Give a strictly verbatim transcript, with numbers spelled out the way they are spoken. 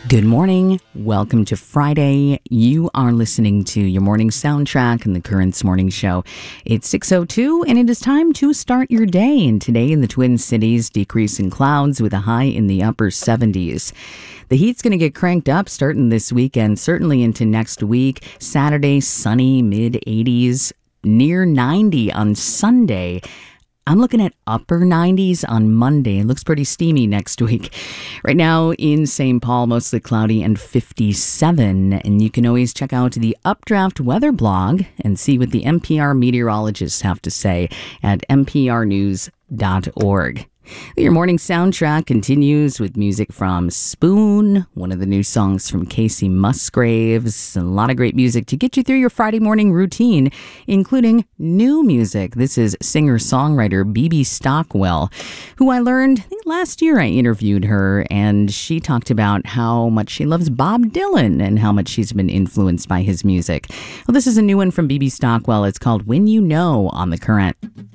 Good morning. Welcome to Friday. You are listening to your morning soundtrack in the Currents Morning Show. It's six oh two and it is time to start your day. And today in the Twin Cities, decrease in clouds with a high in the upper seventies. The heat's going to get cranked up starting this weekend, certainly into next week. Saturday, sunny, mid eighties, near ninety on Sunday. I'm looking at upper nineties on Monday. It looks pretty steamy next week. Right now in Saint Paul, mostly cloudy and fifty-seven. And you can always check out the Updraft weather blog and see what the N P R meteorologists have to say at n p r news dot org. Your morning soundtrack continues with music from Spoon, one of the new songs from Casey Musgraves, a lot of great music to get you through your Friday morning routine, including new music. This is singer-songwriter Bebe Stockwell, who I learned, I think last year I interviewed her, and she talked about how much she loves Bob Dylan and how much she's been influenced by his music. Well, this is a new one from Bebe Stockwell. It's called When You Know on The Current.